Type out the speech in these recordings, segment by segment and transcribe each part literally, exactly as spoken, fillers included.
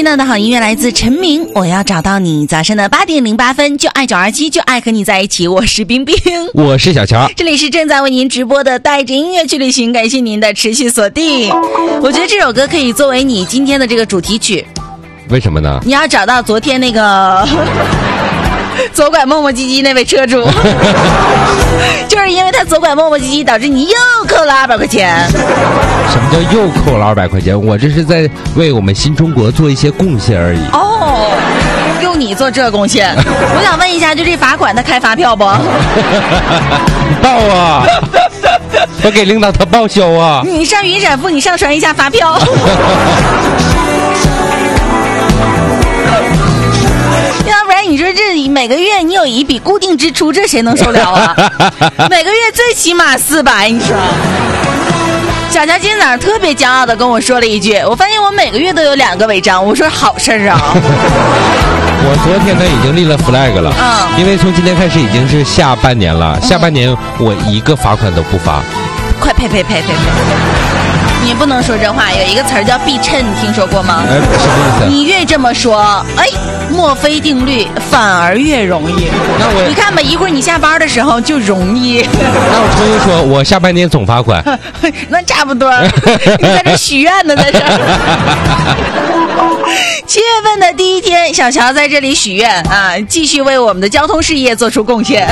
听到的好音乐来自陈明，我要找到你。早上的八点零八分，就爱九二七，就爱和你在一起。我是冰冰， 我是小乔， 这里是正在为您直播的带着音乐去旅行，感谢您的持续锁定。我觉得这首歌可以作为你今天的这个主题曲。 为什么呢？ 你要找到昨天那个左拐磨磨唧唧那位车主，就是因为他左拐磨磨唧唧，导致你又扣了二百块钱。 什么叫又扣了二百块钱？我这是在为我们新中国做一些贡献而已。 哦，用你做这贡献，我想问一下，就这罚款他开发票不？ 报啊！我给领导他报销啊！ 你上云闪付，你上传一下发票。要不然你说这每个月你有一笔固定支出，这谁能受了啊？每个月最起码四百，你说。小乔今天早上特别骄傲的跟我说了一句，我发现我每个月都有两个违章，我说好事儿啊。 我昨天呢已经立了 flag 了，嗯，因为从今天开始已经是下半年了，嗯、下半年我一个罚款都不发。 快呸呸呸呸呸！你不能说这话，有一个词儿叫避衬，你听说过吗？ 哎，什么意思？ 你越这么说，哎，墨菲定律反而越容易。 那我你看吧，一会儿你下班的时候就容易。 那我重新说，我下半年总罚款。 那差不多。你在这许愿呢，在这。七月份的第一天，小乔在这里许愿啊，继续为我们的交通事业做出贡献。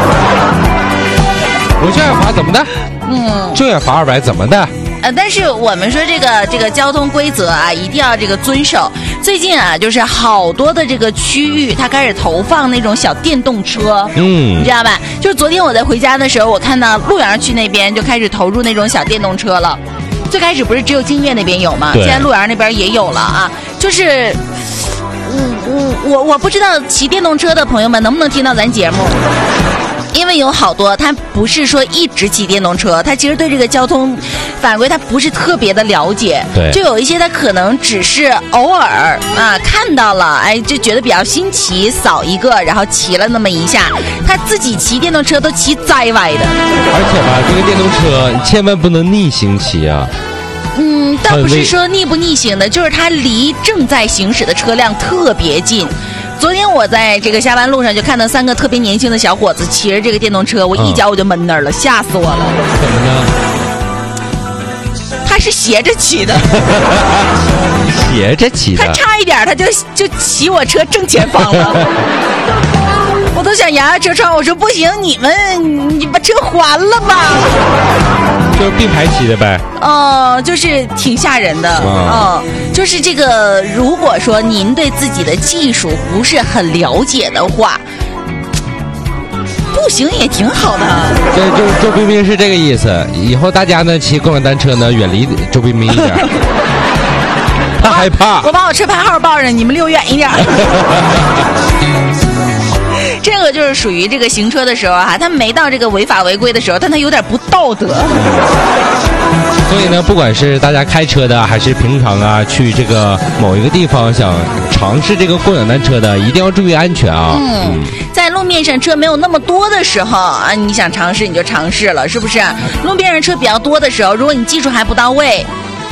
我就要罚怎么的？嗯，就要罚二百怎么的？ 呃，但是我们说这个这个交通规则啊，一定要这个遵守。最近啊，就是好多的这个区域，它开始投放那种小电动车，嗯，你知道吧？就是昨天我在回家的时候，我看到陆阳区那边就开始投入那种小电动车了。最开始不是只有金岳那边有吗？现在陆阳那边也有了啊。就是我我我我不知道骑电动车的朋友们能不能听到咱节目。因为有好多他不是说一直骑电动车，他其实对这个交通法规他不是特别的了解， 对， 就有一些他可能只是偶尔啊看到了，哎，就觉得比较新奇，扫一个，然后骑了那么一下，他自己骑电动车都骑栽歪的。 而且吧，这个电动车千万不能逆行骑啊。 嗯，倒不是说逆不逆行的，就是它离正在行驶的车辆特别近。昨天我在这个下班路上就看到三个特别年轻的小伙子骑着这个电动车，我一脚我就闷那儿了，吓死我了。 怎么呢？ 他是斜着骑的。 斜着骑的。 他差一点他就就骑我车正前方了。我都想摇下车窗，我说不行，你们你把车还了吧。 就是并排骑的呗。 哦、呃，就是挺吓人的。嗯、呃，就是这个，如果说您对自己的技术不是很了解的话，步行也挺好的。 对，就是周冰冰是这个意思。以后大家呢骑共享单车呢，远离周冰冰一点。他害怕。 我把我车牌号报上，你们离我远一点。这个就是属于这个行车的时候哈、啊，他没到这个违法违规的时候，但他有点不道德。 所以呢，不管是大家开车的，还是平常啊去这个某一个地方想尝试这个共享单车的，一定要注意安全啊。 嗯，在路面上车没有那么多的时候啊，你想尝试你就尝试了，是不是？路面上车比较多的时候，如果你技术还不到位，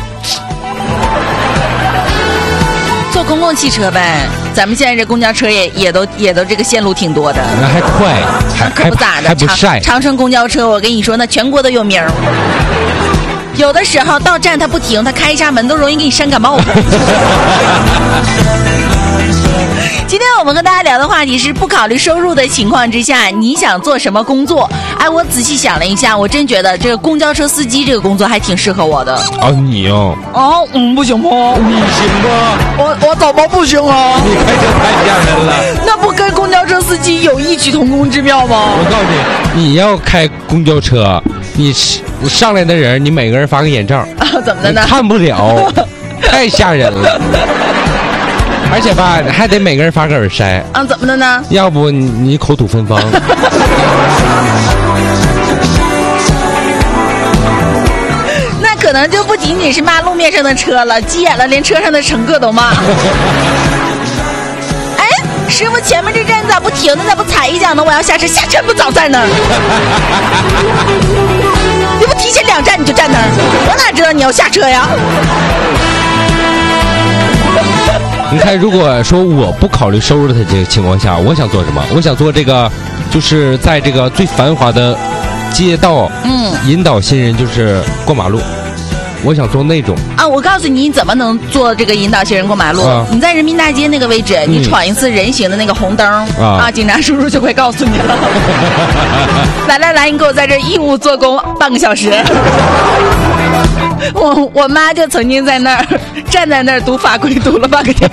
坐公共汽车呗。咱们现在这公交车也也都也都这个线路挺多的， 那还快，还可不咋的， 还不晒。 长, 长城公交车，我跟你说，那全国都有名儿。有的时候到站他不停，他开一下门都容易给你扇感冒。今天我们跟大家聊的话题是不考虑收入的情况之下，你想做什么工作？哎，我仔细想了一下，我真觉得这个公交车司机这个工作还挺适合我的。 哦，你哦？ 哦，嗯，不行吗？ 你行吗？ 我我怎么不行啊？ 你开车太吓人了。 那不跟公交车司机有异曲同工之妙吗？ 我告诉你，你要开公交车，你上来的人，你每个人发个眼罩。 啊，怎么的呢？ 看不了，太吓人了。而且吧，还得每个人发个耳塞。 啊，怎么的呢？ 要不你你口吐芬芳。 那可能就不仅仅是骂路面上的车了，急眼了，连车上的乘客都骂。哎，师傅，前面这站你咋不停呢？咋不踩一脚呢？我要下车，下车不早站那儿。你不提前两站你就站那儿，我哪知道你要下车呀？ 你看，如果说我不考虑收入的这个情况下，我想做什么？我想做这个，就是在这个最繁华的街道，嗯，引导新人就是过马路。我想做那种啊！我告诉你，你怎么能做这个引导行人过马路？啊、你在人民大街那个位置，嗯、你闯一次人行的那个红灯啊, 啊，警察叔叔就会告诉你了。来来来，你给我在这义务做工半个小时。我我妈就曾经在那儿站在那儿读法规，读了半个天。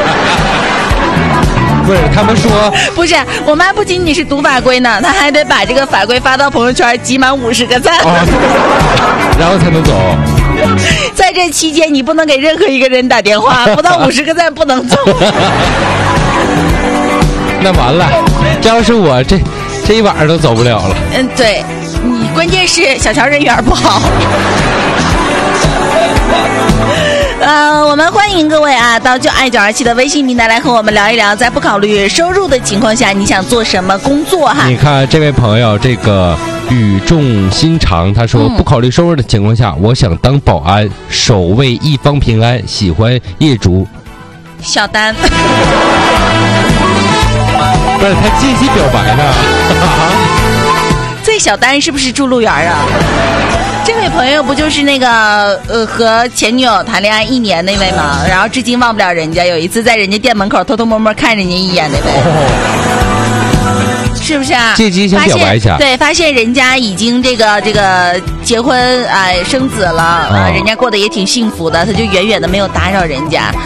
不是，他们说不是，我妈不仅仅是读法规呢，她还得把这个法规发到朋友圈，集满五十个赞、啊， 然后才能走。 在这期间，你不能给任何一个人打电话，不到五十个赞不能走。 那完了，这要是我，这这一晚上都走不了了。 嗯，对，你关键是小乔人缘不好。呃，我们欢迎各位啊，到就爱九二七的微信平台来和我们聊一聊，在不考虑收入的情况下，你想做什么工作哈？ 你看这位朋友，这个语重心长，他说、嗯、不考虑收入的情况下，我想当保安，守卫一方平安，喜欢业主。 小丹，不是他借机表白呢？ 这小丹是不是住路园啊？这位朋友不就是那个呃和前女友谈恋爱一年那位吗？然后至今忘不了人家，有一次在人家店门口偷偷摸摸看人家一眼那位，哦、是不是啊？ 借机想表白一下， 对，发现人家已经这个这个结婚哎、呃、生子了啊、呃，人家过得也挺幸福的，他就远远的没有打扰人家。